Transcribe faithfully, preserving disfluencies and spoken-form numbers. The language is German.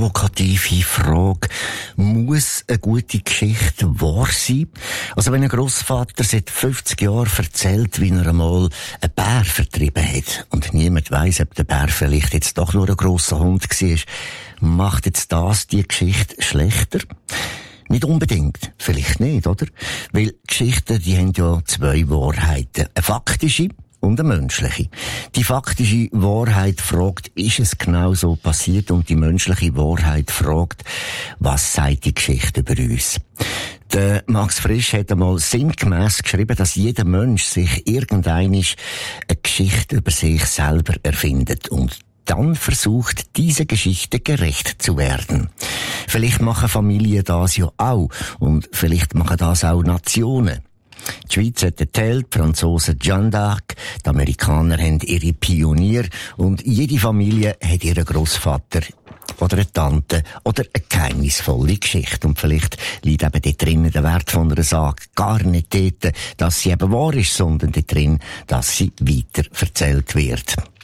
provokative Frage. Muss eine gute Geschichte wahr sein? Also wenn ein Grossvater seit fünfzig Jahren erzählt, wie er einmal einen Bär vertrieben hat und niemand weiss, ob der Bär vielleicht jetzt doch nur ein grosser Hund war, macht jetzt das die Geschichte schlechter? Nicht unbedingt. Vielleicht nicht, oder? Weil Geschichten, die haben ja zwei Wahrheiten. Eine faktische und eine menschliche. Die faktische Wahrheit fragt, ist es genau so passiert? Und die menschliche Wahrheit fragt, was sagt die Geschichte über uns? Der Max Frisch hat einmal sinngemäss geschrieben, dass jeder Mensch sich irgendeinisch eine Geschichte über sich selber erfindet und dann versucht, diese Geschichte gerecht zu werden. Vielleicht machen Familien das ja auch und vielleicht machen das auch Nationen. Die Schweiz hat den Tell, die Franzosen Jeanne d'Arc, die Amerikaner haben ihre Pioniere und jede Familie hat ihren Grossvater oder eine Tante oder eine geheimnisvolle Geschichte. Und vielleicht liegt eben dort drinnen der Wert von einer Sage gar nicht dort, dass sie eben wahr ist, sondern dort drin, dass sie weiter erzählt wird.